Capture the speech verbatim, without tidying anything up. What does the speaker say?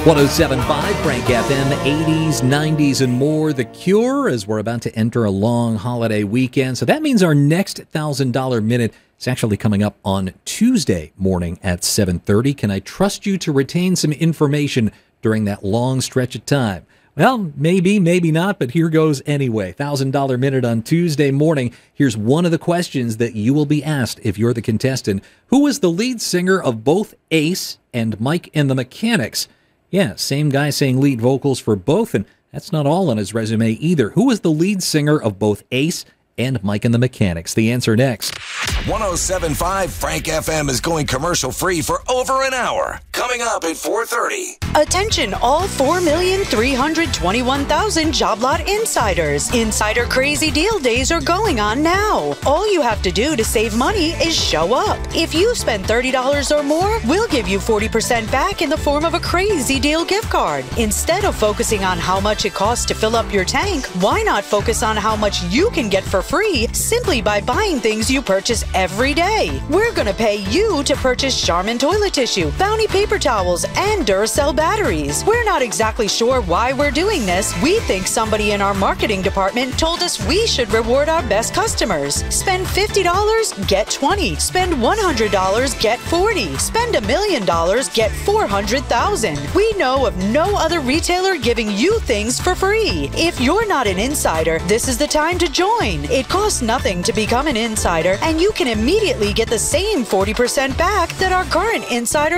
one oh seven point five Frank F M, eighties, nineties, and more. The Cure, as we're about to enter a long holiday weekend. So that means our next one thousand dollars Minute is actually coming up on Tuesday morning at seven thirty. Can I trust you to retain some information during that long stretch of time? Well, maybe, maybe not, but here goes anyway. one thousand dollars Minute on Tuesday morning. Here's one of the questions that you will be asked if you're the contestant. Who is the lead singer of both Ace and Mike and the Mechanics? Yeah, same guy saying lead vocals for both, and that's not all on his resume either. Who is the lead singer of both Ace and Mike and the Mechanics? The answer next. one oh seven point five Frank F M is going commercial free for over an hour. Coming up at four thirty. Attention all four million three hundred twenty-one thousand Job Lot insiders. Insider Crazy Deal Days are going on now. All you have to do to save money is show up. If you spend thirty dollars or more, we'll give you forty percent back in the form of a Crazy Deal gift card. Instead of focusing on how much it costs to fill up your tank, why not focus on how much you can get for free simply by buying things you purchase every day? We're going to pay you to purchase Charmin toilet tissue, Bounty paper towels, and Duracell batteries. We're not exactly sure why we're doing this. We think somebody in our marketing department told us we should reward our best customers. Spend fifty dollars, get twenty. Spend one hundred dollars, get forty. Spend a million dollars, get four hundred thousand. We know of no other retailer giving you things for free. If you're not an insider, this is the time to join. It costs nothing to become an insider, and you can immediately get the same forty percent back that our current insiders